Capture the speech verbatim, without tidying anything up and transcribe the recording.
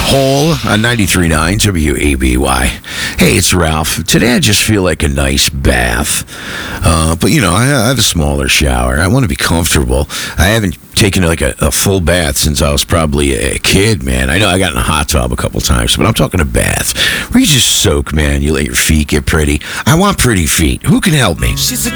Hole on ninety-three point nine W A B Y. Hey, it's Ralph. Today I just feel like a nice bath. Uh, but, you know, I, I have a smaller shower. I want to be comfortable. I haven't taken like a, a full bath since I was probably a kid, man. I know I got in a hot tub a couple times, but I'm talking a bath where you just soak, man. You let your feet get pretty. I want pretty feet. Who can help me? She's a